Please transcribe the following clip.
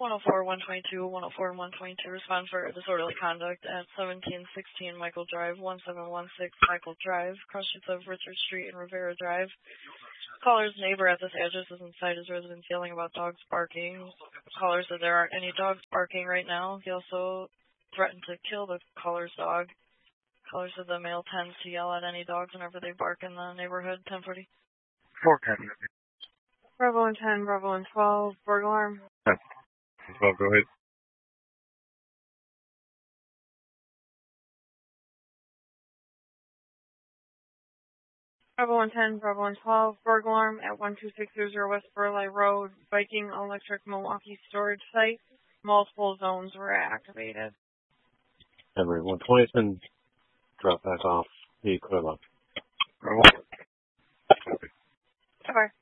104, 122, 104, and 122 respond for disorderly conduct at 1716 Michael Drive, 1716 Michael Drive, cross streets of Richard Street and Rivera Drive. Caller's neighbor at this address is inside his residence yelling about dogs barking. Caller said there aren't any dogs barking right now. He also threatened to kill the caller's dog. Caller said the male tends to yell at any dogs whenever they bark in the neighborhood. 1040. 410. Bravo and 10, Bravo and 12, burglar alarm. 10. 12, go ahead. Bravo and 10, Bravo and 12, burglar alarm at 12600 West Burleigh Road, Viking Electric Milwaukee storage site. Multiple zones were activated. Every 120's been dropped back off the equivalent. Bravo. Okay.